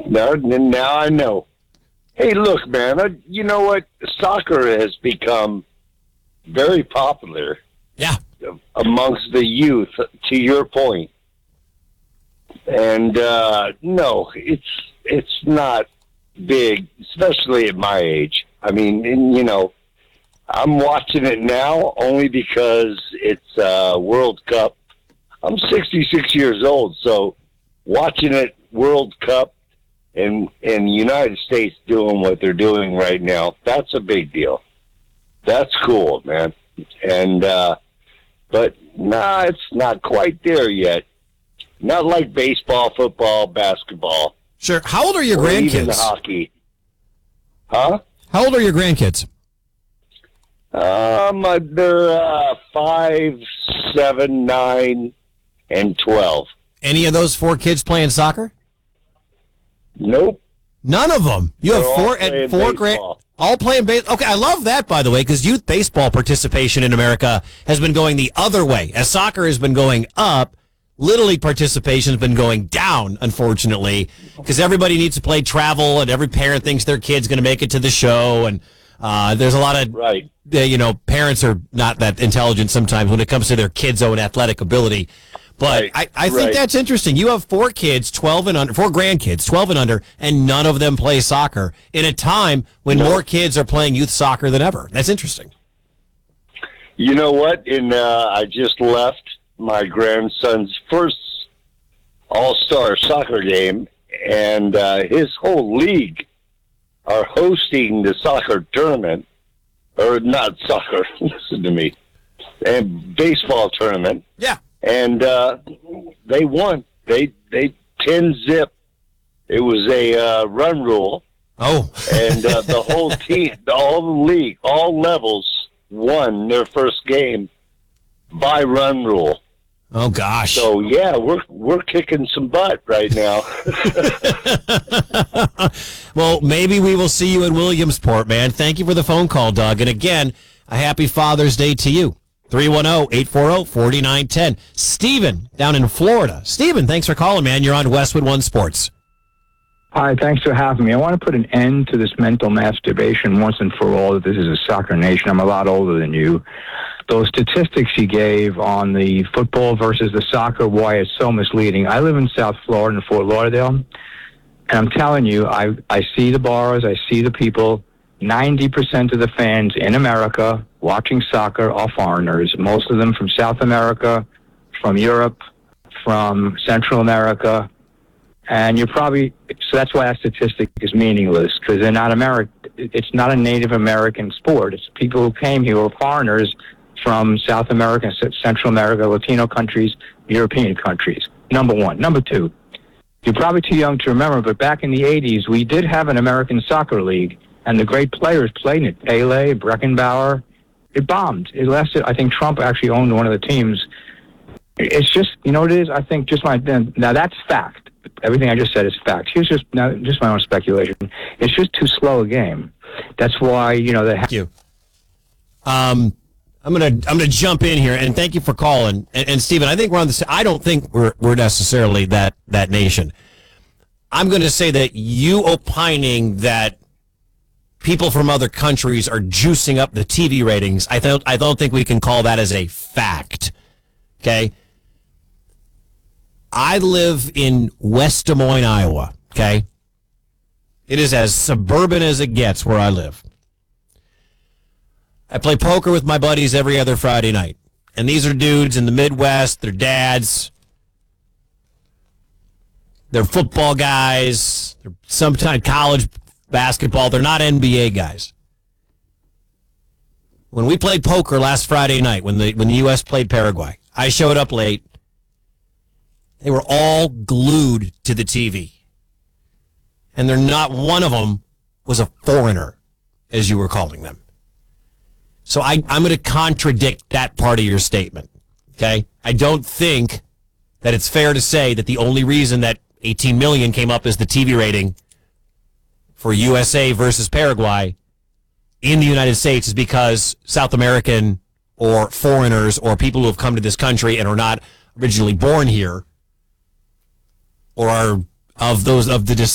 Now I know. Hey, look, man, you know what? Soccer has become very popular amongst the youth, to your point. And, no, it's not big, especially at my age. I mean, I'm watching it now only because it's World Cup. I'm 66 years old, so watching it World Cup and the United States doing what they're doing right now, that's a big deal. That's cool, man. And but it's not quite there yet. Not like baseball, football, basketball. Sure. How old are your or grandkids? Even hockey. Huh? How old are your grandkids? They're 5, 7, 9, and 12. Any of those 4 kids playing soccer? Nope. None of them. You They're have 4 grand, all playing baseball. Okay, I love that, by the way, because youth baseball participation in America has been going the other way. As soccer has been going up, Little League participation has been going down, unfortunately, because everybody needs to play travel, and every parent thinks their kid's going to make it to the show, and there's a lot of parents are not that intelligent sometimes when it comes to their kids' own athletic ability. But I think that's interesting. You have 4 kids, 12 and under, 4 grandkids, 12 and under, and none of them play soccer in a time when more kids are playing youth soccer than ever. That's interesting. You know what? I just left my grandson's first all-star soccer game, and his whole league are hosting the soccer tournament, or not soccer, listen to me, and baseball tournament. Yeah. And they won. They 10-zip. It was a run rule. Oh. And the whole team, all the league, all levels won their first game by run rule. Oh gosh. So yeah, we're kicking some butt right now. Well, maybe we will see you in Williamsport, man. Thank you for the phone call, Doug. And again, a happy Father's Day to you. 310-840-4910. Steven down in Florida. Steven, thanks for calling, man. You're on Westwood One Sports. Hi, thanks for having me. I want to put an end to this mental masturbation once and for all that this is a soccer nation. I'm a lot older than you. Those statistics you gave on the football versus the soccer, why it's so misleading. I live in South Florida, in Fort Lauderdale, and I'm telling you, I see the bars, I see the people. 90% of the fans in America watching soccer are foreigners, most of them from South America, from Europe, from Central America. And so that's why that statistic is meaningless, because they're not it's not a Native American sport. It's people who came here who are foreigners from South America, Central America, Latino countries, European countries. Number one. Number two, you're probably too young to remember, but back in the 80s, we did have an American soccer league, and the great players played in it. Pele, Beckenbauer. It bombed. It lasted. I think Trump actually owned one of the teams. It's just, you know what it is? I think now that's fact. Everything I just said is fact. Here's just my own speculation. It's just too slow a game. That's why, they have. Thank you. I'm gonna jump in here and thank you for calling. And Stephen, I think we're on the. I don't think we're necessarily that nation. I'm going to say that you opining that people from other countries are juicing up the TV ratings. I don't think we can call that as a fact. Okay. I live in West Des Moines, Iowa. Okay. It is as suburban as it gets where I live. I play poker with my buddies every other Friday night. And these are dudes in the Midwest. They're dads. They're football guys. They're sometimes college basketball. They're not NBA guys. When we played poker last Friday night, when the U.S. played Paraguay, I showed up late. They were all glued to the TV. And not one of them was a foreigner, as you were calling them. So I'm going to contradict that part of your statement, okay? I don't think that it's fair to say that the only reason that 18 million came up as the TV rating for USA versus Paraguay in the United States is because South American or foreigners or people who have come to this country and are not originally born here or are of the